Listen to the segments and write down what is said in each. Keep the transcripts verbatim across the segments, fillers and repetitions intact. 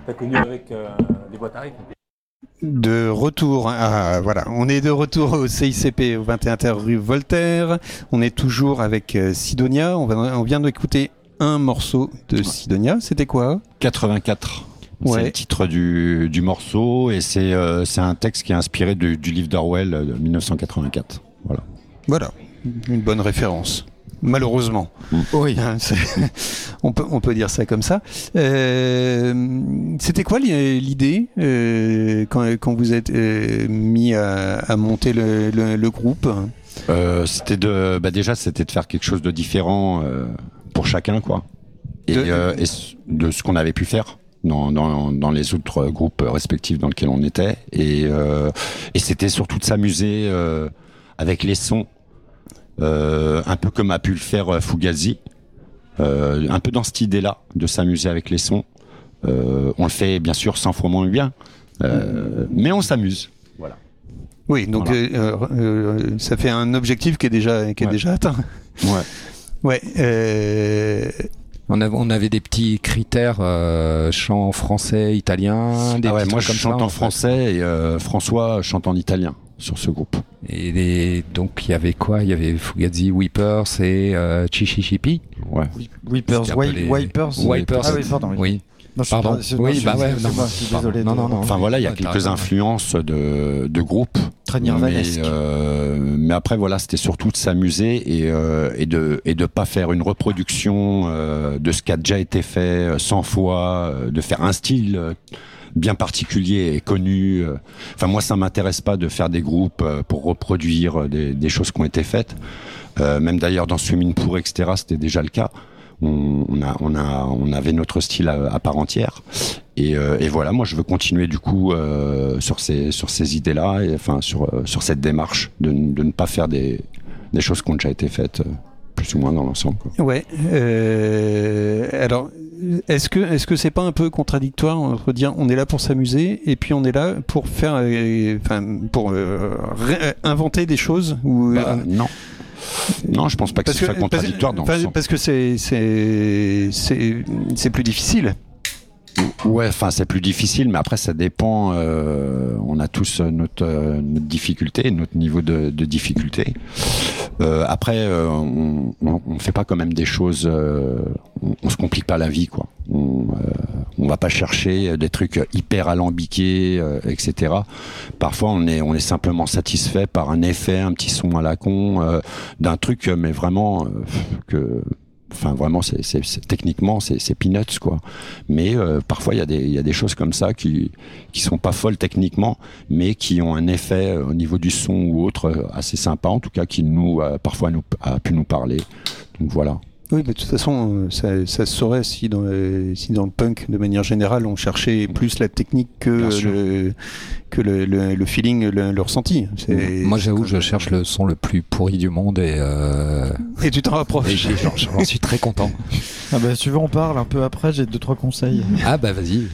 t'as connu avec euh, les boîtes à rythme. De retour, ah, voilà, on est de retour au C I C P au vingt et un terre rue Voltaire. On est toujours avec euh, Sidonia. On, va, on vient d'écouter un morceau de Sidonia. C'était quoi ? quatre-vingt-quatre. Ouais. C'est le titre du, du morceau et c'est, euh, c'est un texte qui est inspiré du, du livre d'Orwell de dix-neuf cent quatre-vingt-quatre. Voilà. Voilà, une bonne référence. Malheureusement. Oui. on, peut, on peut dire ça comme ça. Euh, c'était quoi l'idée euh, quand, quand vous êtes euh, mis à, à monter le, le, le groupe ? euh, C'était de, bah déjà, c'était de faire quelque chose de différent euh, pour chacun, quoi. Et, de... Euh, et de ce qu'on avait pu faire. Dans, dans, dans les autres groupes respectifs dans lesquels on était. Et, euh, et c'était surtout de s'amuser euh, avec les sons. Euh, un peu comme a pu le faire Fugazi, euh, un peu dans cette idée-là, de s'amuser avec les sons. Euh, on le fait bien sûr cent fois moins bien, euh, mais on s'amuse. Voilà. Oui, donc voilà. euh, euh, ça fait un objectif qui est déjà, qui est ouais. déjà atteint. Ouais. Ouais. Euh... On avait, on avait des petits critères, euh, chant français, italien. Des ah ouais, moi je comme chante ça, en français et euh, François chante en italien sur ce groupe. Et les, donc il y avait quoi ? Il y avait Fugazi, Weepers et euh, Chichichipi. Ouais. Weepers, Wi- les... Wipers. Wipers. Ah oui, pardon. Oui. Oui. Non, pardon. Pas, oui, bah ouais. Non, moi, je suis désolé. Non, non, non. Enfin voilà, il y a ouais, quelques influences de, de groupes. Très nirvanesque. Mais, euh, mais après voilà, c'était surtout de s'amuser et, euh, et de et de pas faire une reproduction euh, de ce qui a déjà été fait cent fois, euh, de faire un style euh, bien particulier et connu. Enfin moi, ça m'intéresse pas de faire des groupes euh, pour reproduire des, des choses qui ont été faites. Euh, même d'ailleurs dans Swimming Pool, et cetera, c'était déjà le cas. On, on, a, on, a, on avait notre style à, à part entière. Et, euh, et voilà, moi je veux continuer du coup euh, sur ces, sur ces idées-là, et, enfin sur, euh, sur cette démarche de, de ne pas faire des, des choses qui ont déjà été faites, euh, plus ou moins dans l'ensemble, quoi. Ouais. Euh, alors, est-ce que est-ce que c'est pas un peu contradictoire entre dire on est là pour s'amuser et puis on est là pour faire, euh, enfin pour euh, ré- inventer des choses ou bah, euh, non. Non, je pense pas que parce ce que, soit contradictoire parce, dans le sens. parce que c'est c'est c'est c'est plus difficile. Ouais, enfin c'est plus difficile, mais après ça dépend. Euh, on a tous notre, euh, notre difficulté, notre niveau de, de difficulté. Euh, après, euh, on, on, on fait pas quand même des choses. Euh, on, on se complique pas la vie, quoi. On, euh, on va pas chercher des trucs hyper alambiqués, euh, et cetera. Parfois, on est on est simplement satisfait par un effet, un petit son à la con, euh, d'un truc, mais vraiment euh, que. Enfin, vraiment, c'est, c'est, c'est, techniquement, c'est, c'est peanuts, quoi. Mais euh, parfois, il y a des, il y a des choses comme ça qui, qui sont pas folles techniquement, mais qui ont un effet euh, au niveau du son ou autre euh, assez sympa, en tout cas, qui nous, euh, parfois, nous, a pu nous parler. Donc voilà. Oui, mais de toute façon, ça, ça se saurait si dans, le, si dans le punk, de manière générale, on cherchait plus la technique que le, que le, le, le feeling, le, le ressenti. C'est, Moi, j'avoue, c'est je cherche le son le plus pourri du monde et... Euh... Et tu t'en rapproches. Et j'en, j'en suis très content. Ah bah, si tu veux, on parle un peu après, j'ai deux, trois conseils. Ah bah, vas-y.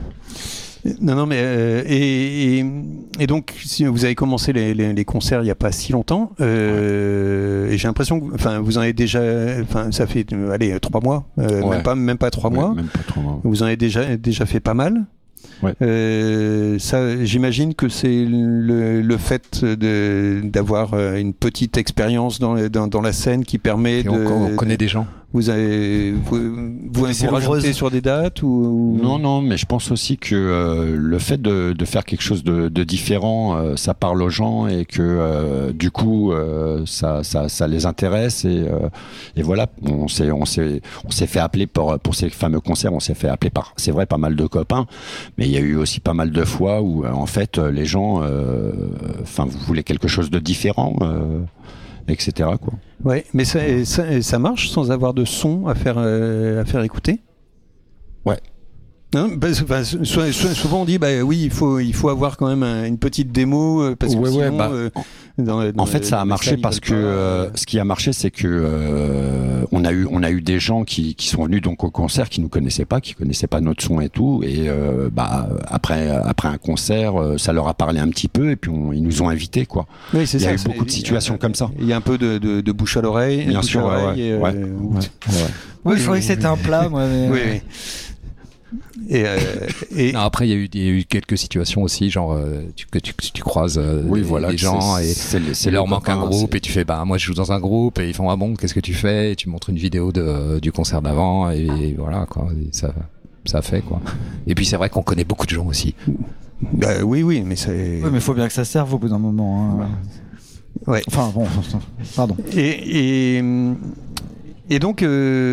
Non, non, mais euh, et, et, et donc si vous avez commencé les, les, les concerts il n'y a pas si longtemps, euh, ouais. Et j'ai l'impression que, enfin, vous en avez déjà, enfin, ça fait, euh, allez, trois mois, euh, ouais. même pas, même pas trois ouais, mois. Même pas trois mois. Vous en avez déjà, déjà fait pas mal. Ouais. Euh, ça, j'imagine que c'est le, le fait de, d'avoir une petite expérience dans, dans, dans la scène qui permet et de. On, on connaît des gens. Vous avez, vous, vous, vous rajoutez sur des dates ou, ou... Non, non, mais je pense aussi que euh, le fait de, de faire quelque chose de, de différent, euh, ça parle aux gens et que euh, du coup, euh, ça, ça, ça les intéresse et, euh, et voilà, on s'est, on s'est, on s'est fait appeler pour pour ces fameux concerts, on s'est fait appeler par, c'est vrai, pas mal de copains, mais il y a eu aussi pas mal de fois où, en fait, les gens, enfin, euh, vous voulez quelque chose de différent. Euh, et cetera quoi. Ouais, mais ça, ça, ça marche sans avoir de son à faire, euh, à faire écouter. Ouais. Non, parce, enfin, so, so, souvent on dit bah oui, il faut, il faut avoir quand même un, une petite démo parce que ouais, sinon, ouais, bah, euh, dans, dans en fait, ça a marché parce que euh, ce qui a marché, c'est que euh, on a eu, on a eu des gens qui, qui sont venus donc au concert, qui nous connaissaient pas, qui connaissaient pas notre son et tout, et euh, bah après, après un concert, ça leur a parlé un petit peu, et puis on, ils nous ont invités quoi. Oui, c'est il y ça, a eu beaucoup de situations a, comme ça. Il y a un peu de, de, de bouche à l'oreille. Bien sûr, ouais, ouais, et, euh, ouais, ouais. ouais, ouais. Oui, je croyais que c'était un plat, moi. Mais... Oui, oui. Et, euh, et... Non, après, il y, y a eu quelques situations aussi, genre euh, tu, que tu, tu croises euh, oui, des, voilà, des gens c'est, et c'est, c'est, c'est il leur manque un copains, groupe c'est... et tu fais bah moi je joue dans un groupe et ils font ah bon qu'est-ce que tu fais et tu montres une vidéo de, du concert d'avant et, et voilà quoi, et ça ça fait quoi. Et puis c'est vrai qu'on connaît beaucoup de gens aussi. Bah, oui oui mais c'est. Oui, mais il faut bien que ça serve au bout d'un moment. Hein. Ouais. Enfin bon, pardon. Et, et, et donc,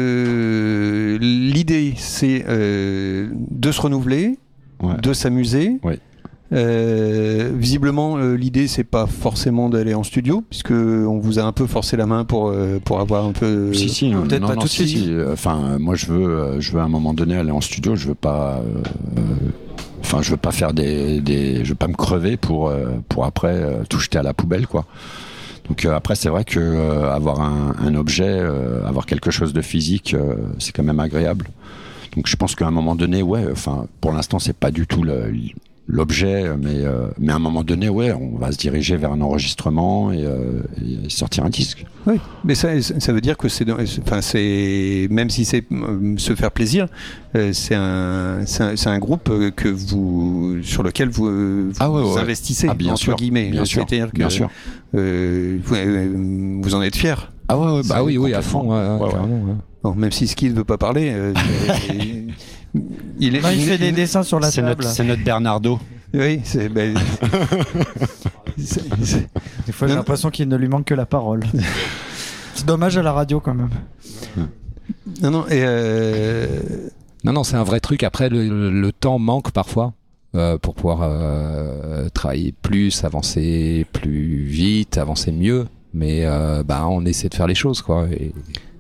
euh, l'idée, c'est euh, de se renouveler, ouais. de s'amuser. Ouais. Euh, visiblement, euh, l'idée, c'est pas forcément d'aller en studio, puisque on vous a un peu forcé la main pour euh, pour avoir un peu. Si si, non, peut-être non, pas non, tout de si, suite. si. Enfin, moi, je veux, je veux à un moment donné aller en studio. Je veux pas. Euh, Enfin, je veux pas faire des, des, je veux pas me crever pour euh, pour après euh, tout jeter à la poubelle, quoi. Donc euh, après, c'est vrai que euh, avoir un, un objet, euh, avoir quelque chose de physique, euh, c'est quand même agréable. Donc je pense qu'à un moment donné, ouais. Enfin, pour l'instant, c'est pas du tout le, l'objet, mais euh, mais à un moment donné, ouais, on va se diriger vers un enregistrement et, euh, et sortir un disque. Oui, mais ça, ça veut dire que c'est, enfin, c'est même si c'est euh, se faire plaisir, euh, c'est un, c'est un, c'est un groupe que vous, sur lequel vous, vous, ah ouais, vous ouais. investissez, ah, bien entre sûr, guillemets. Bien sûr, C'est-à-dire que bien sûr. Euh, vous, euh, vous en êtes fier. Ah ouais, ouais Bah, bah oui, oui, à fond, ouais, ouais, ouais, carrément, ouais. Bon, même si Ski ne veut pas parler, euh, il, il, est, non, il, il fait des dessins sur la c'est table. Notre, c'est notre Bernardo. Oui, c'est. Ben, c'est, c'est... Des fois, j'ai non. l'impression qu'il ne lui manque que la parole. C'est dommage à la radio quand même. Non, non, et euh... non, non, c'est un vrai truc. Après, le, le, le temps manque parfois euh, pour pouvoir euh, travailler plus, avancer plus vite, avancer mieux. Mais euh, bah, on essaie de faire les choses, quoi. Et,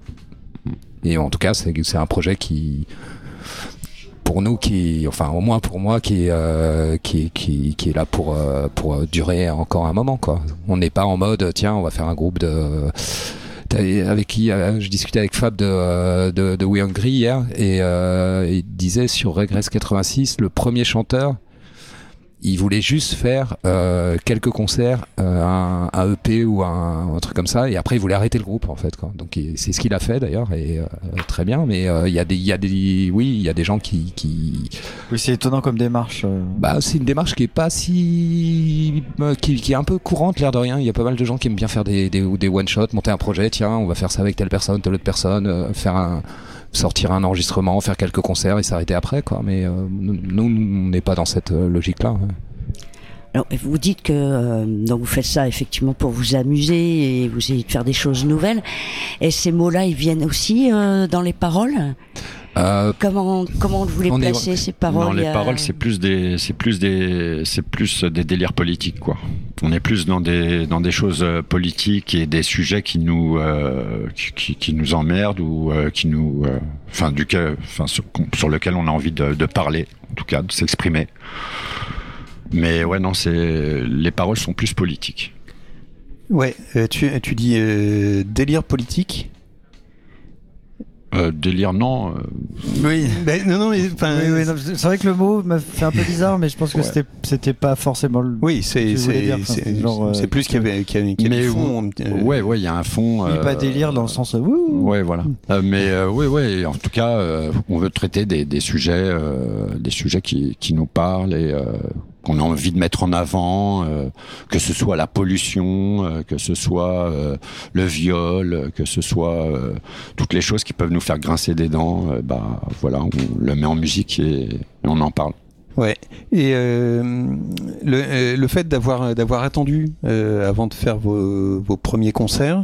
et en tout cas, c'est, c'est un projet qui, pour nous, qui, enfin, au moins pour moi, qui, euh, qui, qui, qui est là pour, euh, pour durer encore un moment, quoi. On n'est pas en mode, tiens, on va faire un groupe de. Avec qui euh, je discutais avec Fab de, de, de We Hungry hier et euh, il disait sur Regress quatre-vingt-six, le premier chanteur, il voulait juste faire euh, quelques concerts, euh, un, un E P ou un, un truc comme ça, et après il voulait arrêter le groupe en fait, quoi. Donc il, c'est ce qu'il a fait d'ailleurs, et euh, très bien. Mais il euh, y a des, il y a des, oui, il y a des gens qui, qui. Oui, c'est étonnant comme démarche. Euh... Bah, c'est une démarche qui est pas si, qui, qui est un peu courante, l'air de rien. Il y a pas mal de gens qui aiment bien faire des, des, des one shot, monter un projet. Tiens, on va faire ça avec telle personne, telle autre personne, euh, faire un. sortir un enregistrement, faire quelques concerts et s'arrêter après, quoi. Mais euh, nous, on n'est pas dans cette euh, logique-là. Ouais. Alors, vous dites que euh, donc vous faites ça effectivement pour vous amuser et vous essayez de faire des choses nouvelles. Et ces mots-là, ils viennent aussi euh, dans les paroles. Euh, comment comment vous les placez est... ces paroles? Non, les a... paroles c'est plus des c'est plus des c'est plus des délires politiques, quoi. On est plus dans des dans des choses politiques et des sujets qui nous euh, qui, qui nous emmerdent ou euh, qui nous enfin euh, duquel enfin sur, sur lequel on a envie de, de parler, en tout cas de s'exprimer. Mais ouais, non, c'est les paroles sont plus politiques. Ouais, euh, tu tu dis euh, délire politique. Euh, délire, non. Euh... Oui, ben, non, non, mais, oui, oui, non, c'est vrai que le mot m'a fait un peu bizarre, mais je pense que ouais. c'était, c'était pas forcément le. Oui, c'est, c'est, dire, c'est, c'est, genre, c'est euh, plus qu'il y avait, qu'il y avait, qu'il y avait mais du fond. Euh... Ouais, ouais, il y a un fond. Oui, euh... pas délire dans le sens. Wouh. Ouais, voilà. euh, mais euh, oui, ouais, en tout cas, euh, on veut traiter des, des sujets, euh, des sujets qui, qui nous parlent et euh, qu'on a envie de mettre en avant, euh, que ce soit la pollution, euh, que ce soit euh, le viol, que ce soit euh, toutes les choses qui peuvent nous faire grincer des dents. Euh, bah voilà, on le met en musique et, et on en parle. Ouais. Et euh, le, le fait d'avoir d'avoir attendu euh, avant de faire vos, vos premiers concerts,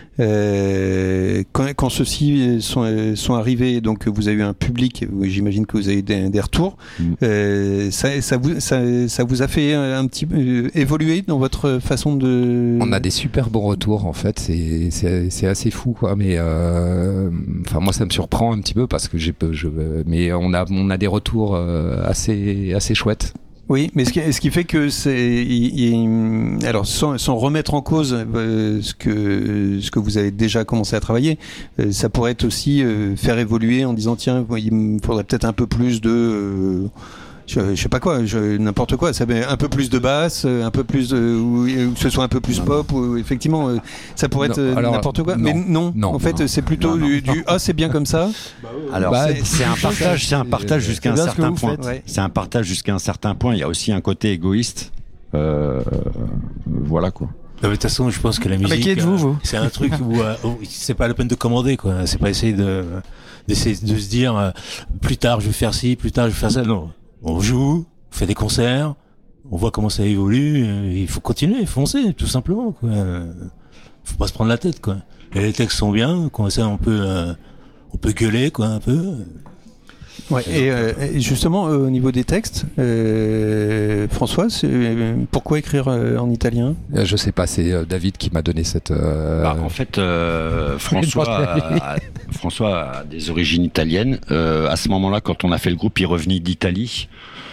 euh, quand, quand ceux-ci sont, sont arrivés, donc vous avez eu un public, j'imagine que vous avez des, des retours. Mm. Euh, ça, ça vous ça, ça vous a fait un petit peu euh, évoluer dans votre façon de. On a des super bons retours en fait. C'est c'est, c'est assez fou, quoi. Mais euh, enfin moi ça me surprend un petit peu parce que j'ai je, mais on a on a des retours euh, assez assez chouettes. Oui, mais ce qui, ce qui fait que c'est, il, il, alors sans, sans remettre en cause euh, ce que ce que vous avez déjà commencé à travailler, euh, ça pourrait être aussi euh, faire évoluer en disant tiens, il me faudrait peut-être un peu plus de euh, je, je sais pas quoi, je, n'importe quoi. Ça met un peu plus de basse, un peu plus, de, ou, ou que ce soit un peu plus pop. Ou, effectivement, ça pourrait être non, alors, n'importe quoi. Non, mais non, non, en fait, non, c'est plutôt non, du, du ah, c'est bien comme ça. Alors, bah, c'est, c'est un partage, c'est un partage jusqu'à un certain point. Ouais. C'est un partage jusqu'à un certain point. Il y a aussi un côté égoïste. Euh, voilà quoi. De toute façon, je pense que la musique, ah, mais qui êtes-vous, vous euh, c'est un truc où, euh, où c'est pas la peine de commander, quoi. C'est pas essayer de d'essayer de se dire euh, plus tard je vais faire ci, plus tard je vais faire ça. Non, on joue, on fait des concerts, on voit comment ça évolue. Euh, il faut continuer, foncer, tout simplement, quoi. Euh, faut pas se prendre la tête, quoi. Et les textes sont bien, quoi. Ça, on peut euh, on peut gueuler, quoi, un peu. Ouais, et, euh, et justement, euh, au niveau des textes, euh, François, c'est, euh, pourquoi écrire euh, en italien ? euh, Je sais pas, c'est euh, David qui m'a donné cette. Euh... Bah, en fait, euh, François, a, a, François a des origines italiennes. Euh, à ce moment-là, quand on a fait le groupe, il revenait d'Italie.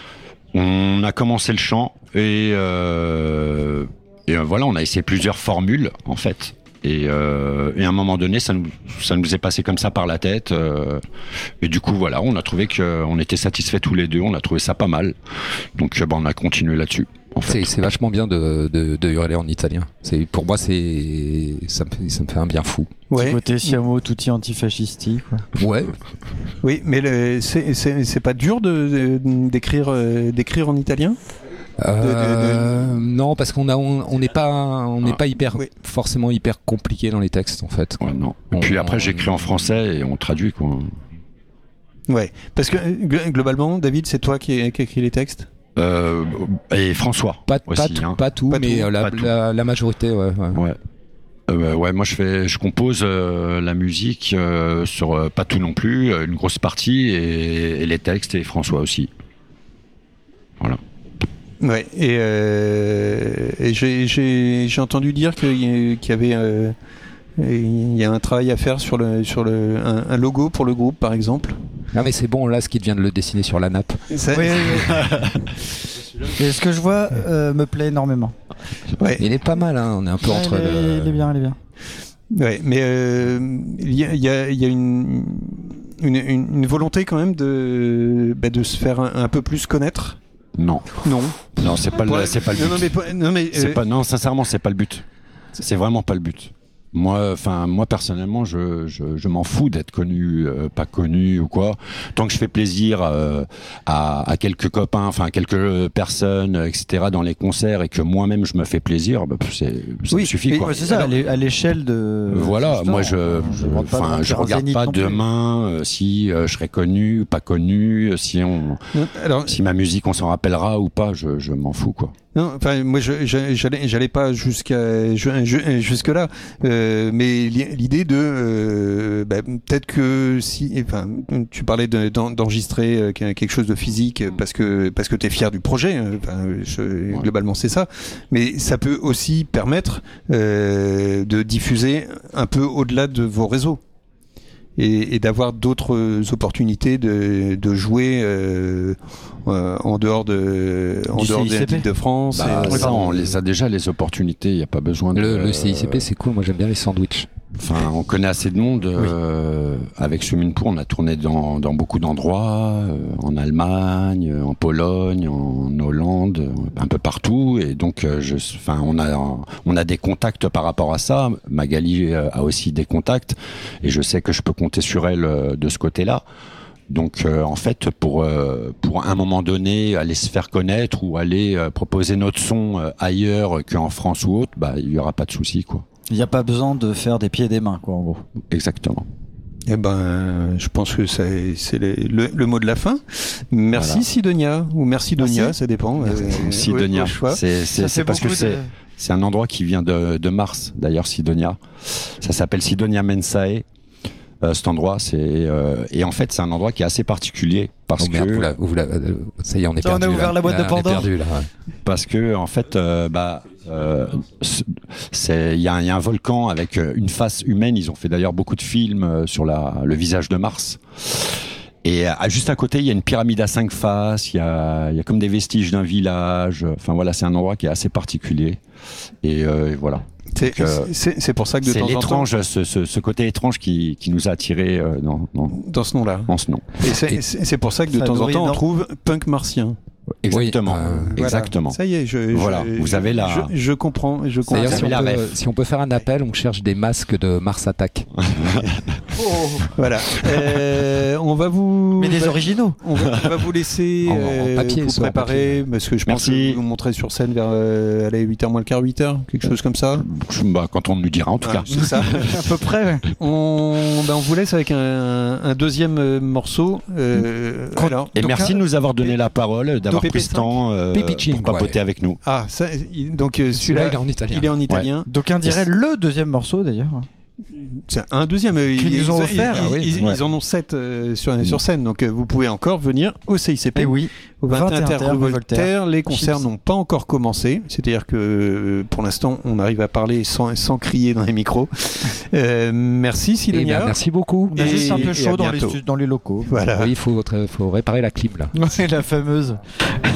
On a commencé le chant et, euh, et euh, voilà, on a essayé plusieurs formules en fait. Et, euh, et à un moment donné, ça nous, ça nous est passé comme ça par la tête. Euh, et du coup, voilà, on a trouvé qu'on était satisfaits tous les deux. On a trouvé ça pas mal. Donc, bah, on a continué là-dessus. En fait. c'est, c'est vachement bien de, de, de hurler en italien. C'est, pour moi, c'est, ça, me, ça me fait un bien fou. Ouais. Petit côté Siamo tutti antifascisti, quoi. Ouais. Oui, mais le, c'est, c'est, c'est pas dur de, de, d'écrire, euh, d'écrire en italien ? Euh, de, de, de... Non, parce qu'on a, on n'est pas, on n'est ah, pas hyper, oui. forcément hyper compliqué dans les textes en fait. Ouais, non. Et puis on, après, on... j'écris en français et on traduit quoi. Ouais, parce que globalement, David, c'est toi qui, qui écris les textes. Euh, et François. Pas, aussi, pas, tout, hein. pas tout, pas mais tout, la, pas la, la majorité, ouais. Ouais. ouais. Euh, ouais, moi je fais, je compose euh, la musique euh, sur euh, pas tout non plus, une grosse partie et, et les textes et François aussi. Voilà. Ouais, et, euh, et j'ai, j'ai, j'ai entendu dire qu'il y, qu'il y avait euh, il y a un travail à faire sur, le, sur le, un, un logo pour le groupe, par exemple. Non, mais c'est bon, là, ce qu'il vient de le dessiner sur la nappe. Ça... Oui, oui. Et ce que je vois euh, me plaît énormément. Ouais. Il est pas mal, hein, on est un peu ouais, entre. Il est, le... il est bien, il est bien. Ouais, mais euh, il y a, y a, y a une, une, une, une volonté quand même de, bah, de se faire un, un peu plus connaître. Non. Non. Non, c'est pas, le, c'est pas le but. Non, mais, non, mais, c'est euh... pas, non, sincèrement, c'est pas le but. C'est vraiment pas le but. Moi, enfin, moi personnellement, je, je, je m'en fous d'être connu, euh, pas connu ou quoi. Tant que je fais plaisir euh, à, à quelques copains, enfin, à quelques personnes, et cetera, dans les concerts et que moi-même je me fais plaisir, bah, c'est, ça oui, me suffit, quoi. Ouais, c'est ça. Alors, à l'échelle de. Voilà. Moi, je, je, enfin, je regarde pas demain euh, si euh, je serai connu ou pas connu, si on, alors, si ma musique on s'en rappellera ou pas. Je, je m'en fous, quoi. Non, enfin, moi, je, je, j'allais, j'allais pas jusqu'à jusque là, euh, mais l'idée de, euh, bah, peut-être que si, enfin, tu parlais de, d'enregistrer quelque chose de physique parce que parce que t'es fier du projet, enfin, je, globalement c'est ça, mais ça peut aussi permettre euh, de diffuser un peu au-delà de vos réseaux. Et, et d'avoir d'autres opportunités de, de jouer euh, euh, en dehors de en dehors de l'Île-de-France. Bah, ça, on les a déjà les opportunités. Il n'y a pas besoin de. Le, le C I C P, c'est cool. Moi, j'aime bien les sandwichs. Enfin, on connaît assez de monde. Oui. Euh, avec Swimming Pool, on a tourné dans, dans beaucoup d'endroits, euh, en Allemagne, en Pologne, en Hollande, un peu partout. Et donc, euh, je, enfin, on a, on a des contacts par rapport à ça. Magali a aussi des contacts, et je sais que je peux compter sur elle euh, de ce côté-là. Donc, euh, en fait, pour euh, pour un moment donné aller se faire connaître ou aller euh, proposer notre son euh, ailleurs qu'en France ou autre, bah, il y aura pas de souci, quoi. Il n'y a pas besoin de faire des pieds et des mains, quoi, en gros. Exactement. Eh ben, je pense que ça, c'est le, le, le mot de la fin. Merci voilà. Sidonia, ou merci Donia, merci. Ça dépend. Merci euh, Sidonia. C'est, c'est, c'est parce que de... c'est, c'est un endroit qui vient de, de Mars, d'ailleurs, Sidonia. Ça s'appelle Sidonia Mensae. Euh, cet endroit, c'est euh, et en fait, c'est un endroit qui est assez particulier parce oh merde, que vous la, vous la, ça y est, on est ça, perdu. On a ouvert là. la boîte là, de Pandore. Perdu, là, ouais. Parce que en fait, euh, bah, euh, c'est il y, y a un volcan avec une face humaine. Ils ont fait d'ailleurs beaucoup de films sur la, le visage de Mars. Et à, juste à côté, il y a une pyramide à cinq faces, il y a, il y a comme des vestiges d'un village. Enfin voilà, c'est un endroit qui est assez particulier. Et, euh, et voilà. C'est, euh, c'est, c'est pour ça que de temps en temps... C'est l'étrange, ce, ce, ce côté étrange qui, qui nous a attirés euh, dans, dans, dans ce nom-là. Dans ce nom. Et c'est, et c'est pour ça que de temps en temps, on trouve punk martien. Exactement, oui, euh, exactement. Voilà. Ça y est, je, voilà, je, vous avez la. Je, je comprends, je comprends. D'ailleurs, si on, peut, si on peut faire un appel, on cherche des masques de Mars Attack. oh. Voilà. Euh, on va vous. Mais des originaux. On va, on va vous laisser en, euh, en papier, vous préparer, papier. parce que je Merci. pense que vous montrez sur scène vers euh, allez, huit heures moins le quart, huit heures, quelque chose comme ça. Bah, quand on nous dira, en tout ah, cas. C'est ça. À peu près. Ouais. On, ben, on vous laisse avec un, un deuxième euh, morceau. Euh, alors, et donc, merci là, de nous avoir donné la parole, d'avoir pris ce temps euh, pour papoter ouais. avec nous. Ah, ça, donc euh, celui-là, celui-là, il est en italien. Il est en italien. Ouais. Donc, on dirait le deuxième morceau d'ailleurs. C'est un deuxième. Qu'ils ils, nous ont ils, offert. Ils, Ah oui. ils, ouais. ils en ont sept euh, sur, sur scène, donc euh, vous pouvez encore venir au C I C P. Et oui. Au vingt et un Terre rue Voltaire. Voltaire. Les concerts Chips. n'ont pas encore commencé, c'est-à-dire que euh, pour l'instant, on arrive à parler sans, sans crier dans les micros. Euh, merci Sidonia. Eh ben, merci beaucoup. On a juste un peu et chaud à dans les, bientôt. dans les locaux. Voilà. Oui, il faut, faut réparer la clim là. C'est la fameuse.